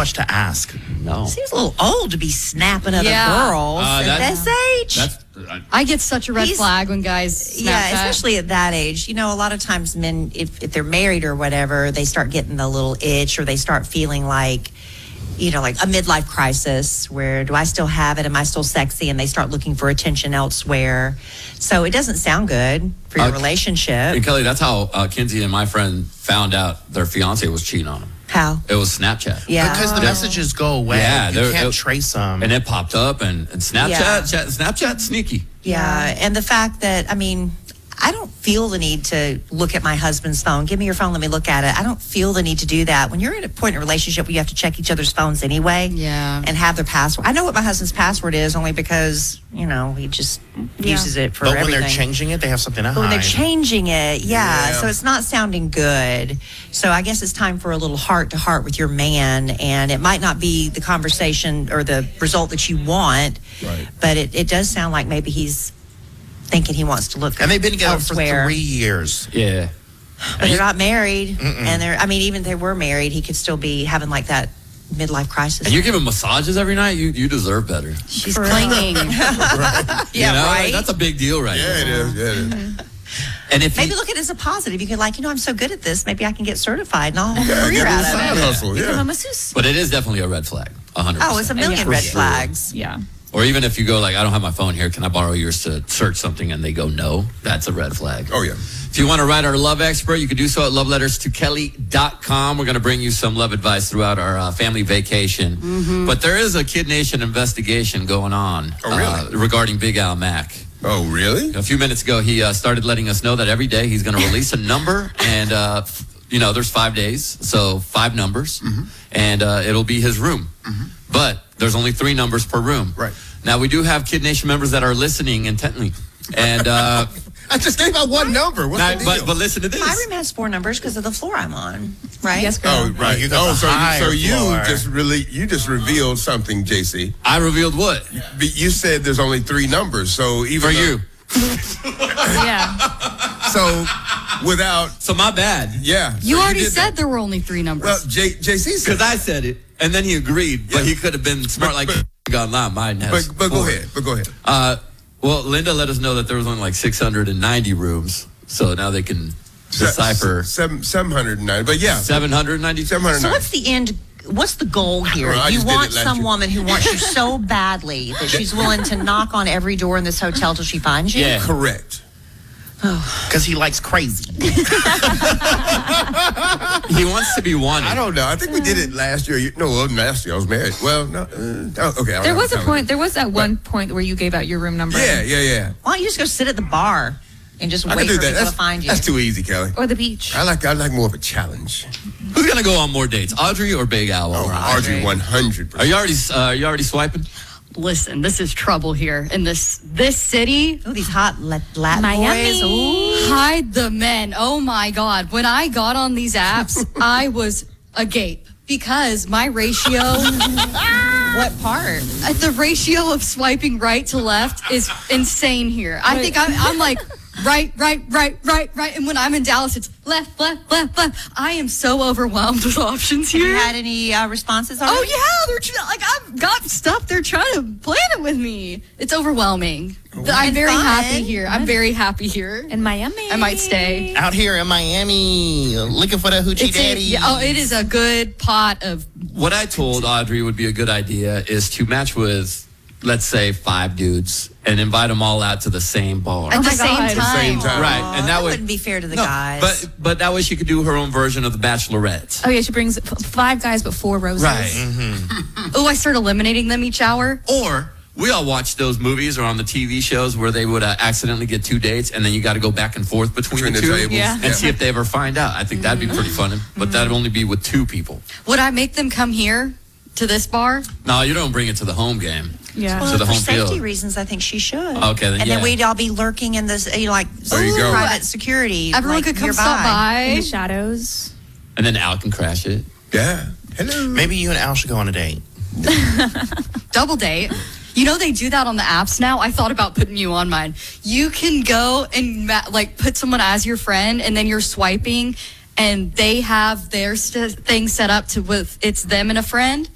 much to ask. No. Seems a little old to be snapping other girls at this age. I get such a red flag when guys snap especially at that age. You know, a lot of times men, if they're married or whatever, they start getting the little itch, or they start feeling like, you know, like a midlife crisis where do I still have it? Am I still sexy? And they start looking for attention elsewhere. So it doesn't sound good for your relationship. And Kelly, that's how Kinsey and my friend found out their fiance was cheating on them. How? It was Snapchat. Yeah. Because the messages go away. Yeah, you can't trace them. And it popped up, and Snapchat sneaky. Yeah, and the fact that, I mean, I don't feel the need to look at my husband's phone. Give me your phone, let me look at it. I don't feel the need to do that. When you're at a point in a relationship where you have to check each other's phones anyway, and have their password. I know what my husband's password is only because, you know, he just uses it for everything. But when they're changing it, they have something to hide. When they're changing it, so it's not sounding good. So I guess it's time for a little heart-to-heart with your man, and it might not be the conversation or the result that you want, but it does sound like maybe he's thinking he wants to look. And they've been together elsewhere. for 3 years. Yeah. But they're not married. And even if they were married, he could still be having like that midlife crisis. And you're giving massages every night? You deserve better. She's clinging. Right. That's a big deal right there. It is. Yeah, it is. And if maybe look at it as a positive. You could I'm so good at this. Maybe I can get certified and I'll have a Yeah, career get out a side of it. hustle. Become Yeah. a masseuse. But it is definitely a red flag. 100%. Oh, it's a million red flags. Yeah. Or even if you go like, I don't have my phone here, can I borrow yours to search something? And they go, no, that's a red flag. Oh, yeah. If you want to write our love expert, you can do so at loveletterstokelly.com. We're going to bring you some love advice throughout our family vacation. But there is a Kid Nation investigation going on regarding Big Al Mack. Oh, really? A few minutes ago, he started letting us know that every day he's going to release a number. And, there's 5 days, so 5 numbers. And it'll be his room. But there's only 3 numbers per room. Right. Now, we do have Kid Nation members that are listening intently. And I just gave out one number. What's the deal? But listen to this. My room has 4 numbers because of the floor I'm on, right? Yes, girl. Oh, right. You got the so higher you floor. just revealed something, JC. I revealed what? You said there's only 3 numbers, so even For you. Yeah. So without. So my bad. Yeah. You so already did said that. there were only 3 numbers. Well, JC said. Because I said it, and then he agreed, but he could have been smart gone live. Mine has But go 4. ahead. But go ahead. Well, Linda let us know that there was only like 690 rooms, so now they can decipher 709. But yeah. 790. 709. So what's the end? What's the goal here? Well, I You just did want it last some year. woman who wants you so badly that she's willing to knock on every door in this hotel till she finds you? Yeah. Correct. Because he likes crazy. He wants to be wanted. I don't know. I think we did it last year. No, last year I was married. Well, no. Okay. There was a point. There was that one point where you gave out your room number. Yeah. Why don't you just go sit at the bar and just I wait can for do that. people to find you? That's too easy, Kelly. Or the beach. I like more of a challenge. Who's gonna go on more dates, Audrey or Big Al? Audrey, 100%. Are you already swiping? Listen, this is trouble here in this city. Oh, these hot Latin Miami. boys. Ooh. Hide the men. Oh my God. When I got on these apps, I was agape because my ratio. What part? The ratio of swiping right to left is insane here. I think I'm like right. And when I'm in Dallas, it's left. I am so overwhelmed with options Have here. you had any responses already? Oh yeah, they're I've got stuff. They're trying to plan it with me. It's overwhelming. I'm very happy here. I'm very happy here. In Miami. I might stay. Out here in Miami, looking for the hoochie daddy. It is a good pot of. What I told Audrey would be a good idea is to match with, let's say, 5 dudes and invite them all out to the same bar. At the my same God. time. At the same time. Right, and that would wouldn't be fair to the guys. But that way she could do her own version of the Bachelorette. Oh yeah, she brings 5 guys but 4 roses. Right. Oh, I start eliminating them each hour. Or we all watch those movies or on the TV shows where they would accidentally get 2 dates, and then you got to go back and forth between the 2 tables. Yeah. and see if they ever find out. I think that'd be pretty fun, but that'd only be with 2 people. Would I make them come here to this bar? No, you don't bring it to the home game. Yeah. well, to the for home safety field. reasons, I think she should. Okay, then and yeah. then we'd all be lurking in this, There you go. private security. Everyone like, could come nearby. stop In by. the shadows. And then Al can crash it. Yeah. Hello. Maybe you and Al should go on a date. Double date. You know they do that on the apps now. I thought about putting you on mine. You can go and put someone as your friend, and then you're swiping, and they have their thing set up to with it's them and a friend.